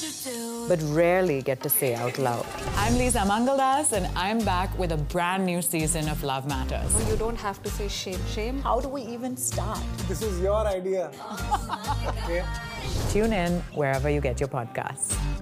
but rarely get to say out loud. I'm Lisa Mangaldas, and I'm back with a brand new season of Love Matters. You don't have to say shame. Shame? How do we even start? This is your idea. Okay. Tune in wherever you get your podcasts.